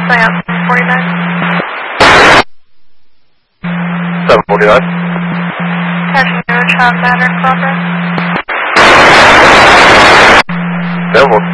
Scion 49. 749. Catching a child matter in progress. 7